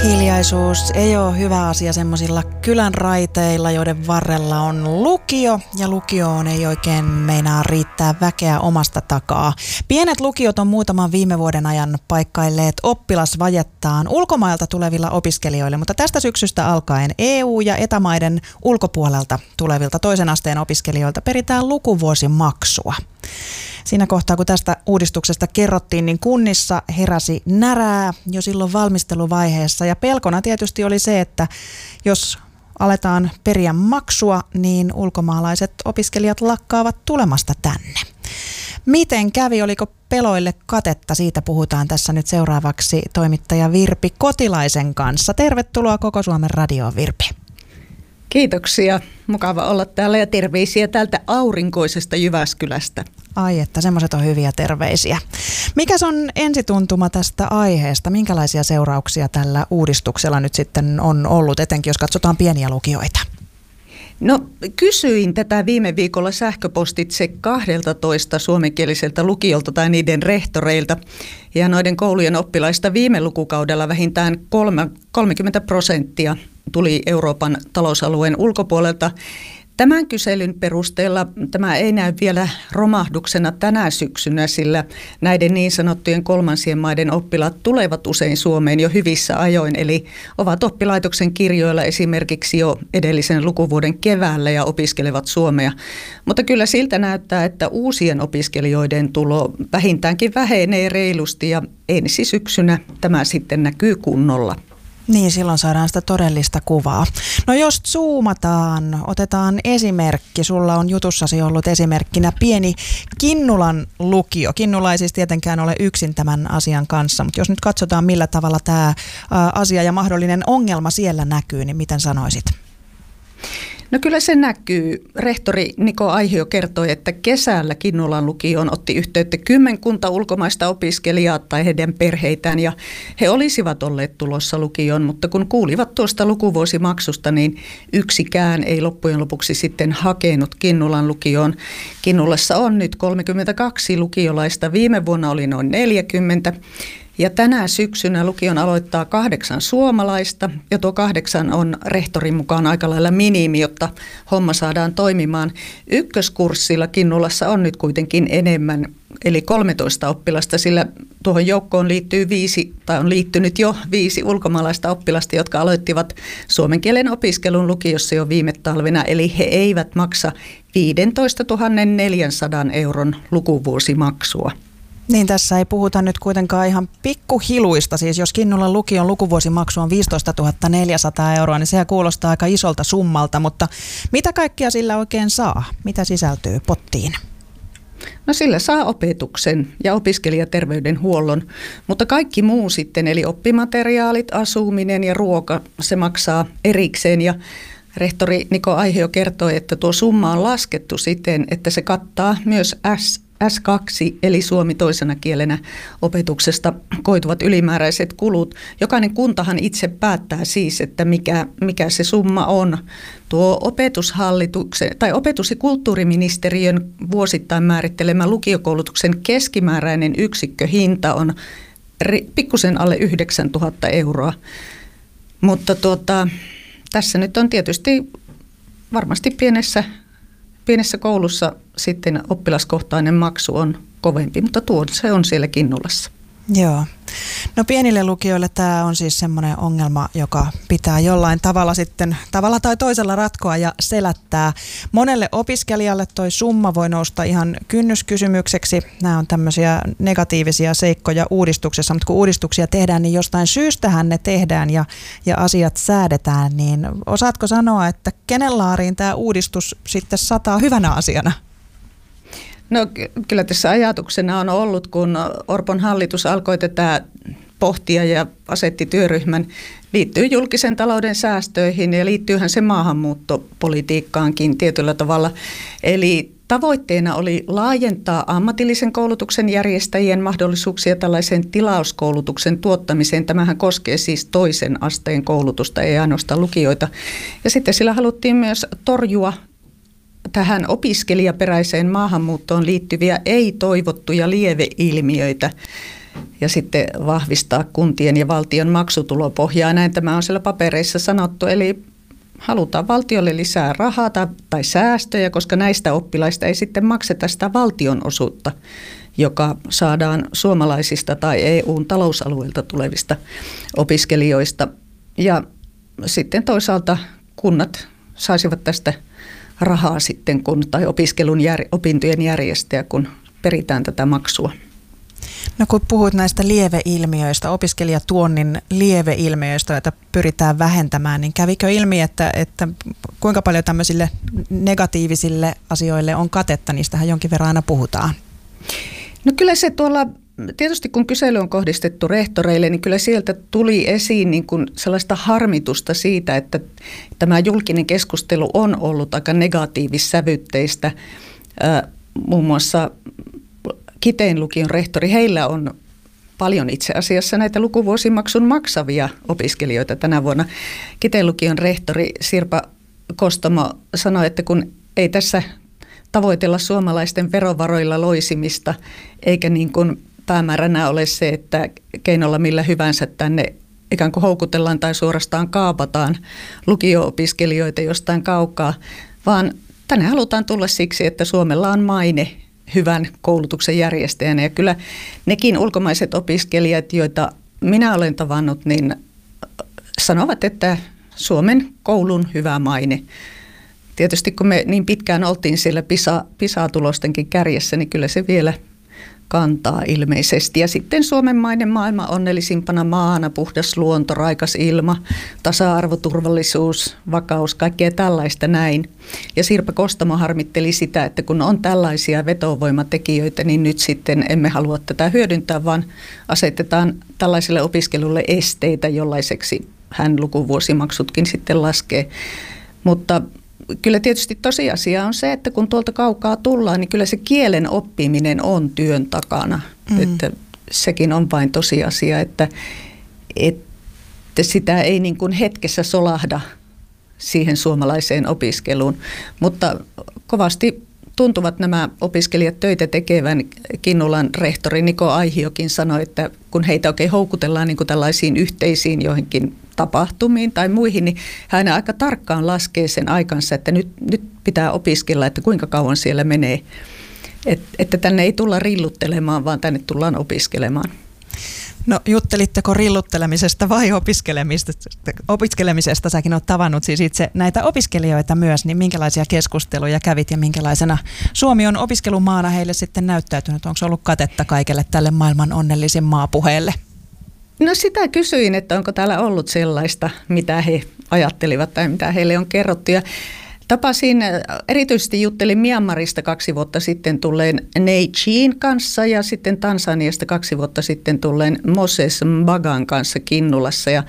Hiljaisuus ei ole hyvä asia semmoisilla kylän raiteilla, joiden varrella on lukio, ja lukioon ei oikein meinaa riittää väkeä omasta takaa. Pienet lukiot on muutaman viime vuoden ajan paikkailleet oppilasvajettaan ulkomailta tulevilla opiskelijoille, mutta tästä syksystä alkaen EU- ja etämaiden ulkopuolelta tulevilta toisen asteen opiskelijoilta peritään lukuvuosimaksua. Siinä kohtaa, kun tästä uudistuksesta kerrottiin, niin kunnissa heräsi närää jo silloin valmisteluvaiheessa. Ja pelkona tietysti oli se, että jos aletaan periä maksua, niin ulkomaalaiset opiskelijat lakkaavat tulemasta tänne. Miten kävi? Oliko peloille katetta? Siitä puhutaan tässä nyt seuraavaksi toimittaja Virpi Kotilaisen kanssa. Tervetuloa Koko Suomen radioon, Virpi. Kiitoksia. Mukava olla täällä ja terveisiä täältä aurinkoisesta Jyväskylästä. Ai että, semmoiset on hyviä terveisiä. Mikäs on ensituntuma tästä aiheesta? Minkälaisia seurauksia tällä uudistuksella nyt sitten on ollut, etenkin jos katsotaan pieniä lukioita? No, kysyin tätä viime viikolla sähköpostitse 12 suomenkieliseltä lukiolta tai niiden rehtoreilta. Ja noiden koulujen oppilaista viime lukukaudella vähintään 30% tuli Euroopan talousalueen ulkopuolelta. Tämän kyselyn perusteella tämä ei näy vielä romahduksena tänä syksynä, sillä näiden niin sanottujen kolmansien maiden oppilaat tulevat usein Suomeen jo hyvissä ajoin, eli ovat oppilaitoksen kirjoilla esimerkiksi jo edellisen lukuvuoden keväällä ja opiskelevat suomea. Mutta kyllä siltä näyttää, että uusien opiskelijoiden tulo vähintäänkin vähenee reilusti ja ensi syksynä tämä sitten näkyy kunnolla. Niin, silloin saadaan sitä todellista kuvaa. No jos zoomataan, otetaan esimerkki. Sulla on jutussasi ollut esimerkkinä pieni Kinnulan lukio. Kinnula ei siis tietenkään ole yksin tämän asian kanssa, mutta jos nyt katsotaan millä tavalla tämä asia ja mahdollinen ongelma siellä näkyy, niin miten sanoisit? No kyllä se näkyy. Rehtori Niko Aihio kertoi, että kesällä Kinnulan lukioon otti yhteyttä 10 ulkomaista opiskelijaa tai heidän perheitään ja he olisivat olleet tulossa lukioon, mutta kun kuulivat tuosta lukuvuosimaksusta, niin yksikään ei loppujen lopuksi sitten hakenut Kinnulan lukioon. Kinnulassa on nyt 32 lukiolaista, viime vuonna oli noin 40. Ja tänä syksynä lukion aloittaa 8 suomalaista ja tuo 8 on rehtorin mukaan aika lailla minimi, jotta homma saadaan toimimaan. Ykköskurssilla Kinnulassa on nyt kuitenkin enemmän, eli 13 oppilasta, sillä tuohon joukkoon liittyy 5 tai on liittynyt jo 5 ulkomaalaista oppilasta, jotka aloittivat suomen kielen opiskelun lukiossa jo viime talvena, eli he eivät maksa 15 400 euron lukuvuosimaksua. Niin, tässä ei puhuta nyt kuitenkaan ihan pikkuhiluista. Siis jos Kinnulan lukion lukuvuosimaksu on 15 400 euroa, niin sehän kuulostaa aika isolta summalta. Mutta mitä kaikkia sillä oikein saa? Mitä sisältyy pottiin? No sillä saa opetuksen ja opiskelijaterveydenhuollon, mutta kaikki muu sitten, eli oppimateriaalit, asuminen ja ruoka, se maksaa erikseen. Ja rehtori Niko Aihio kertoi, että tuo summa on laskettu siten, että se kattaa myös S2 eli suomi toisena kielenä opetuksesta koituvat ylimääräiset kulut. Jokainen kuntahan itse päättää siis, että mikä se summa on. Tuo opetushallituksen tai opetus- ja kulttuuriministeriön vuosittain määrittelemä lukiokoulutuksen keskimääräinen yksikköhinta on pikkusen alle 9 000 euroa. Mutta tässä nyt on tietysti varmasti pienessä koulussa sitten oppilaskohtainen maksu on kovempi, mutta se on siellä Kinnulassa. Joo. No pienille lukioille tämä on siis semmoinen ongelma, joka pitää jollain tavalla sitten tavalla tai toisella ratkoa ja selättää. Monelle opiskelijalle toi summa voi nousta ihan kynnyskysymykseksi. Nämä on tämmöisiä negatiivisia seikkoja uudistuksessa, mutta kun uudistuksia tehdään, niin jostain syystähän ne tehdään ja asiat säädetään. Niin osaatko sanoa, että kenen laariin tämä uudistus sitten sataa hyvänä asiana? No kyllä tässä ajatuksena on ollut, kun Orpon hallitus alkoi tätä pohtia ja asetti työryhmän, liittyy julkisen talouden säästöihin ja liittyyhän se maahanmuuttopolitiikkaankin tietyllä tavalla. Eli tavoitteena oli laajentaa ammatillisen koulutuksen järjestäjien mahdollisuuksia tällaisen tilauskoulutuksen tuottamiseen. Tämähän koskee siis toisen asteen koulutusta, ei ainoastaan lukioita. Ja sitten sillä haluttiin myös torjua tähän opiskelijaperäiseen maahanmuuttoon liittyviä ei-toivottuja lieveilmiöitä. ja sitten vahvistaa kuntien ja valtion maksutulopohjaa. Näin tämä on siellä papereissa sanottu, eli halutaan valtiolle lisää rahaa tai säästöjä, koska näistä oppilaista ei sitten makseta sitä valtion osuutta, joka saadaan suomalaisista tai EUn talousalueelta tulevista opiskelijoista. Ja sitten toisaalta kunnat saisivat tästä rahaa sitten, tai opintojen järjestäjä, kun peritään tätä maksua. No kun puhuit näistä lieveilmiöistä, opiskelijatuonnin lieveilmiöistä, joita pyritään vähentämään, niin kävikö ilmi, että kuinka paljon tämmöisille negatiivisille asioille on katetta? Niistähän jonkin verran aina puhutaan. No kyllä se tuolla, tietysti kun kysely on kohdistettu rehtoreille, niin kyllä sieltä tuli esiin niin kuin sellaista harmitusta siitä, että tämä julkinen keskustelu on ollut aika negatiivissävytteistä. Muun muassa Kiteen lukion rehtori, heillä on paljon itse asiassa näitä lukuvuosimaksun maksavia opiskelijoita tänä vuonna. Kiteen lukion rehtori Sirpa Kostomo sanoi, että kun ei tässä tavoitella suomalaisten verovaroilla loisimista, eikä niin kuin päämääränä ole se, että keinolla millä hyvänsä tänne ikään kuin houkutellaan tai suorastaan kaapataan lukio-opiskelijoita jostain kaukaa, vaan tänne halutaan tulla siksi, että Suomella on maine hyvän koulutuksen järjestäjänä. Ja kyllä nekin ulkomaiset opiskelijat, joita minä olen tavannut, niin sanovat, että Suomen koulun hyvä maine. Tietysti kun me niin pitkään oltiin siellä PISA-tulostenkin kärjessä, niin kyllä se vielä kantaa ilmeisesti. Ja sitten Suomen maine maailman onnellisimpana maana, puhdas luonto, raikas ilma, tasa-arvo, turvallisuus, vakaus, kaikkea tällaista näin. Ja Sirpa Kostomo harmitteli sitä, että kun on tällaisia vetovoimatekijöitä, niin nyt sitten emme halua tätä hyödyntää, vaan asetetaan tällaiselle opiskelulle esteitä, jollaiseksi hän lukuvuosimaksutkin sitten laskee. Mutta kyllä tietysti tosiasia on se, että kun tuolta kaukaa tullaan, niin kyllä se kielen oppiminen on työn takana. Että sekin on vain tosiasia, että sitä ei niin kuin hetkessä solahda siihen suomalaiseen opiskeluun. Mutta kovasti tuntuvat nämä opiskelijat töitä tekevän. Kinnulan rehtori Niko Aihiokin sanoi, että kun heitä oikein houkutellaan niin kuin tällaisiin yhteisiin joihinkin tapahtumiin tai muihin, niin hän aika tarkkaan laskee sen aikansa, että nyt pitää opiskella, että kuinka kauan siellä menee. Että tänne ei tulla rilluttelemaan, vaan tänne tullaan opiskelemaan. No juttelitteko rilluttelemisesta vai opiskelemisesta? Säkin olet tavannut siis itse näitä opiskelijoita myös, niin minkälaisia keskusteluja kävit ja minkälaisena Suomi on opiskelumaana heille sitten näyttäytynyt? Onko ollut katetta kaikelle tälle maailman onnellisin maapuheelle? No sitä kysyin, että onko täällä ollut sellaista, mitä he ajattelivat tai mitä heille on kerrottu. Ja tapasin, erityisesti juttelin Myanmarista 2 vuotta sitten tulleen Nei Chiin kanssa ja sitten Tansaniasta 2 vuotta sitten tulleen Moses Mbagan kanssa Kinnulassa. Ja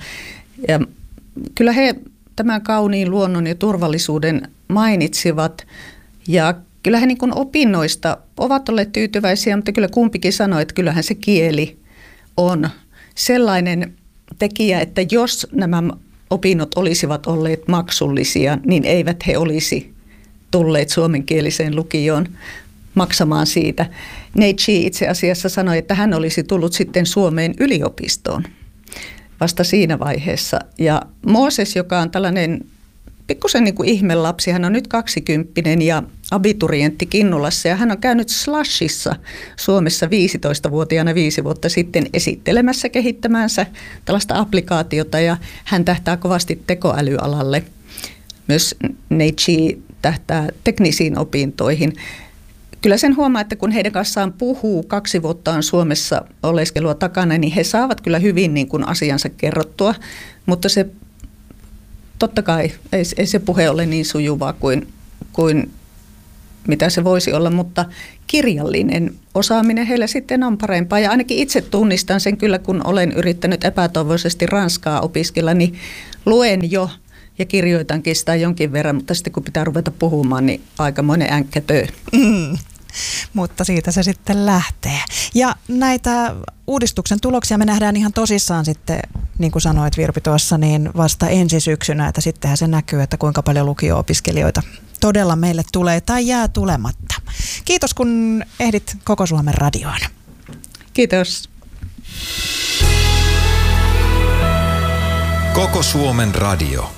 kyllä he tämän kauniin luonnon ja turvallisuuden mainitsivat ja kyllä he niin kuin opinnoista ovat olleet tyytyväisiä, mutta kyllä kumpikin sanoi, että kyllähän se kieli on sellainen tekijä, että jos nämä opinnot olisivat olleet maksullisia, niin eivät he olisi tulleet suomenkieliseen lukioon maksamaan siitä. Nei Chi itse asiassa sanoi, että hän olisi tullut sitten Suomeen yliopistoon vasta siinä vaiheessa. Ja Mooses, joka on tällainen pikkusen niin kuin ihmelapsi, hän on nyt 20 ja abiturientti Kinnulassa ja hän on käynyt Slashissa Suomessa 15-vuotiaana 5 vuotta sitten esittelemässä kehittämänsä tällaista applikaatiota ja hän tähtää kovasti tekoälyalalle. Myös Nei Chi tähtää teknisiin opintoihin. Kyllä sen huomaa, että kun heidän kanssaan puhuu 2 vuotta on Suomessa oleskelua takana, niin he saavat kyllä hyvin niin kuin asiansa kerrottua, mutta se totta kai ei se puhe ole niin sujuvaa kuin mitä se voisi olla, mutta kirjallinen osaaminen heillä sitten on parempaa. Ja ainakin itse tunnistan sen kyllä, kun olen yrittänyt epätoivoisesti ranskaa opiskella, niin luen jo ja kirjoitankin sitä jonkin verran, mutta sitten kun pitää ruveta puhumaan, niin aikamoinen änkkätö. Mutta siitä se sitten lähtee. Ja näitä uudistuksen tuloksia me nähdään ihan tosissaan sitten, niin kuin sanoit Virpi tuossa, niin vasta ensi syksynä, että sittenhän se näkyy, että kuinka paljon lukio-opiskelijoita todella meille tulee tai jää tulematta. Kiitos kun ehdit Koko Suomen radioon. Kiitos. Koko Suomen radio.